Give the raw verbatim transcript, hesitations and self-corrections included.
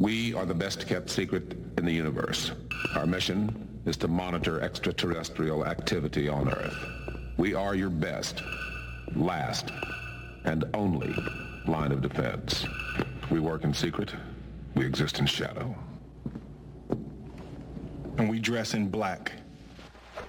We are the best kept secret in the universe. Our mission is to monitor extraterrestrial activity on Earth. We are your best, last, and only line of defense. We work in secret. We exist in shadow. And we dress in black.